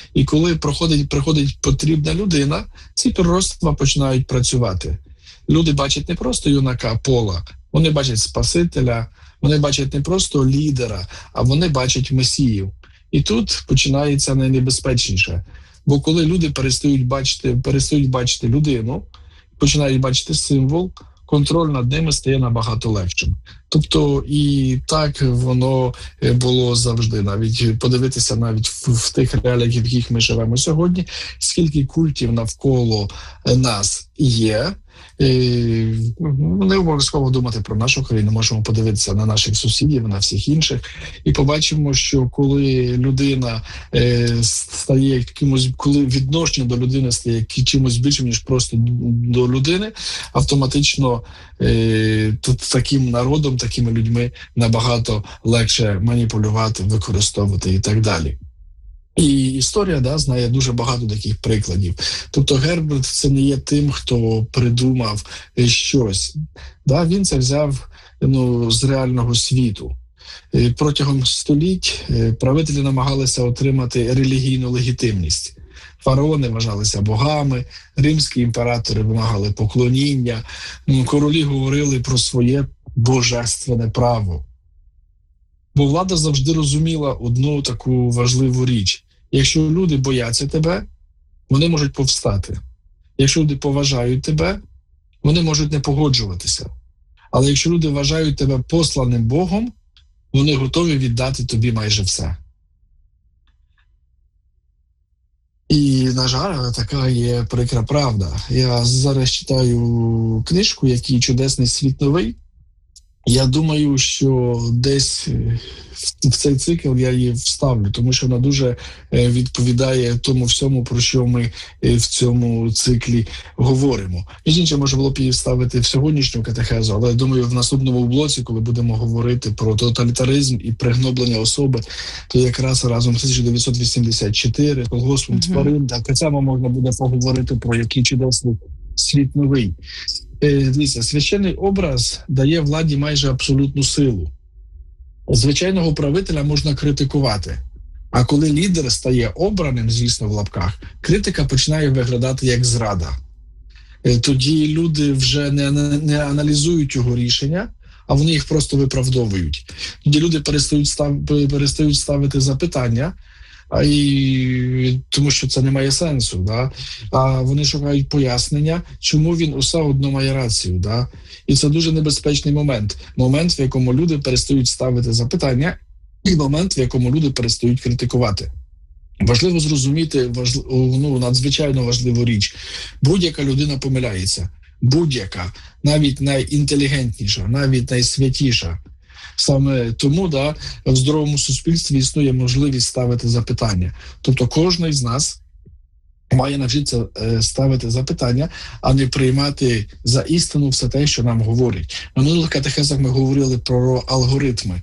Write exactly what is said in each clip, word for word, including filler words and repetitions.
І коли проходить, приходить потрібна людина, ці пророцтва починають працювати. Люди бачать не просто юнака Пола, вони бачать Спасителя, вони бачать не просто лідера, а вони бачать Месію. І тут починається найнебезпечніше. Бо коли люди перестають бачити, перестають бачити людину, починають бачити символ, контроль над ними стає набагато легшим. Тобто і так воно було завжди. Навіть подивитися навіть в, в тих реаліях, в яких ми живемо сьогодні, скільки культів навколо нас є. Не обов'язково думати про нашу країну, можемо подивитися на наших сусідів, на всіх інших, і побачимо, що коли людина е, стає якимось, коли відношення до людини стає чимось більшим, ніж просто до людини, автоматично е, таким народом, такими людьми набагато легше маніпулювати, використовувати і так далі. І історія, да, знає дуже багато таких прикладів. Тобто Герберт це не є тим, хто придумав щось. Да, він це взяв ну, з реального світу. І протягом століть правителі намагалися отримати релігійну легітимність. Фараони вважалися богами, римські імператори вимагали поклоніння, королі говорили про своє божественне право. Бо влада завжди розуміла одну таку важливу річ. Якщо люди бояться тебе, вони можуть повстати. Якщо люди поважають тебе, вони можуть не погоджуватися. Але якщо люди вважають тебе посланим Богом, вони готові віддати тобі майже все. І, на жаль, така є прикра правда. Я зараз читаю книжку, який чудесний світ новий. Я думаю, що десь в цей цикл я її вставлю, тому що вона дуже відповідає тому всьому, про що ми в цьому циклі говоримо. Між іншим, може було б її вставити в сьогоднішню катехезу, але, думаю, в наступному блоці, коли будемо говорити про тоталітаризм і пригноблення особи, то якраз разом з тисяча дев'ятсот вісімдесят чотири, колгоспом тварин, так само можна буде поговорити про який чудесний світ новий. Дивіться, священний образ дає владі майже абсолютну силу. Звичайного правителя можна критикувати. А коли лідер стає обраним, звісно, в лапках, критика починає виглядати як зрада. Тоді люди вже не, не аналізують його рішення, а вони їх просто виправдовують. Тоді люди перестають, став, перестають ставити запитання, а і тому що це не має сенсу, да? А вони шукають пояснення, чому він усе одно має рацію. Да? І це дуже небезпечний момент. Момент, в якому люди перестають ставити запитання, і момент, в якому люди перестають критикувати. Важливо зрозуміти важлив, ну, надзвичайно важливу річ. Будь-яка людина помиляється. Будь-яка, навіть найінтелігентніша, навіть найсвятіша. Саме тому да, в здоровому суспільстві існує можливість ставити запитання. Тобто кожен з нас має навчитися ставити запитання, а не приймати за істину все те, що нам говорять. На минулих катехезах ми говорили про алгоритми.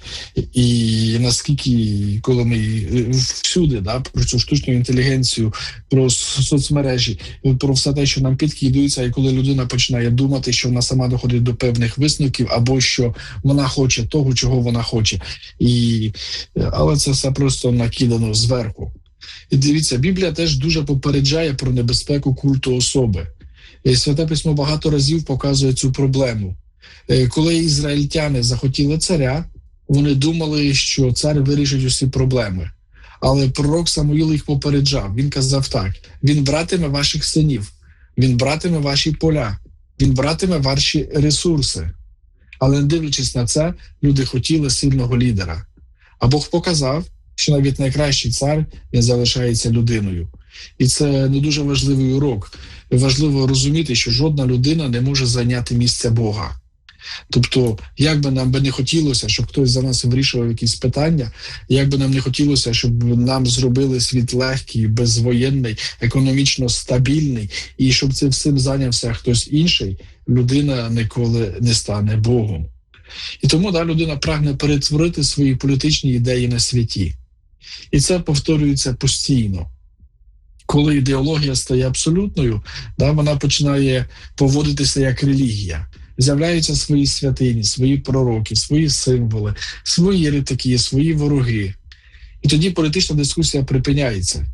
І наскільки, коли ми всюди, да, про цю штучну інтелігенцію, про соцмережі, про все те, що нам підкидується, і коли людина починає думати, що вона сама доходить до певних висновків, або що вона хоче того, чого вона хоче. І, але це все просто накидано зверху. І дивіться, Біблія теж дуже попереджає про небезпеку культу особи. І Святе Письмо багато разів показує цю проблему. Коли ізраїльтяни захотіли царя, вони думали, що цар вирішить усі проблеми. Але пророк Самуїл їх попереджав. Він казав так: він братиме ваших синів, він братиме ваші поля, він братиме ваші ресурси. Але не дивлячись на це, люди хотіли сильного лідера. А Бог показав, що навіть найкращий цар, він залишається людиною. І це не дуже важливий урок. Важливо розуміти, що жодна людина не може зайняти місце Бога. Тобто, як би нам би не хотілося, щоб хтось за нас вирішував якісь питання, як би нам не хотілося, щоб нам зробили світ легкий, безвоєнний, економічно стабільний, і щоб цим всім зайнявся хтось інший, людина ніколи не стане Богом. І тому да, людина прагне перетворити свої політичні ідеї на святі. І це повторюється постійно. Коли ідеологія стає абсолютною, да, вона починає поводитися як релігія. З'являються свої святині, свої пророки, свої символи, свої єретики, свої вороги. І тоді політична дискусія припиняється.